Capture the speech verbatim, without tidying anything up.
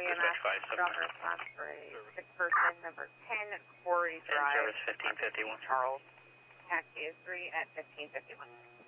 M S, drop response for a sick person, number ten, Quarry Drive, Service fifteen fifty-one. Charles. Taxi is three at fifteen fifty-one.